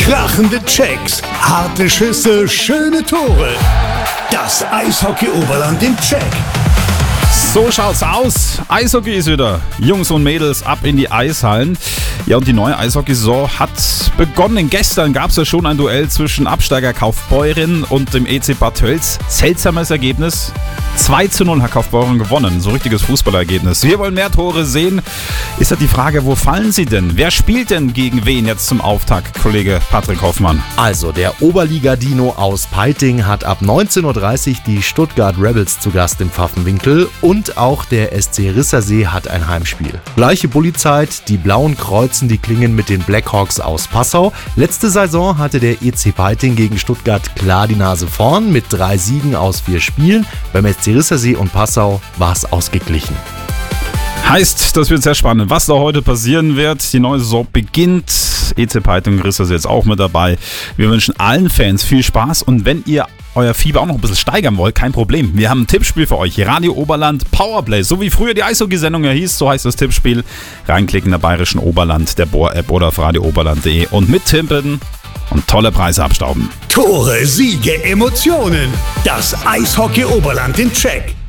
Krachende Checks, harte Schüsse, schöne Tore. Das Eishockey Oberland im Check. So schaut's aus. Eishockey ist wieder. Jungs und Mädels, ab in die Eishallen. Ja, und die neue Eishockeysaison hat begonnen. Gestern gab es ja schon ein Duell zwischen Absteiger Kaufbeuren und dem EC Bad Tölz. Seltsames Ergebnis. 2:0 hat Kaufbeuren gewonnen. So richtiges Fußballergebnis. Wir wollen mehr Tore sehen. Ist ja die Frage, wo fallen sie denn? Wer spielt denn gegen wen jetzt zum Auftakt, Kollege Patrick Hoffmann? Also, der Oberliga-Dino aus Peiting hat ab 19.30 Uhr die Stuttgart Rebels zu Gast im Pfaffenwinkel und auch der SC Rissersee hat ein Heimspiel. Gleiche Bulli-Zeit, die Blauen kreuzen die Klingen mit den Blackhawks aus Passau. Letzte Saison hatte der EC Peiting gegen Stuttgart klar die Nase vorn mit 3 Siegen aus 4 Spielen. Beim SC Rissersee und Passau war es ausgeglichen. Heißt, das wird sehr spannend, was da heute passieren wird. Die neue Saison beginnt. EC Peiting und Rissersee jetzt auch mit dabei. Wir wünschen allen Fans viel Spaß und wenn ihr euer Fieber auch noch ein bisschen steigern wollt, kein Problem. Wir haben ein Tippspiel für euch. Radio Oberland Powerplay. So wie früher die Eishockey-Sendung ja hieß, so heißt das Tippspiel. Reinklicken in der Bayerischen Oberland, der Bohr-App oder auf radiooberland.de und mittippen und tolle Preise abstauben. Tore, Siege, Emotionen. Das Eishockey Oberland im Check.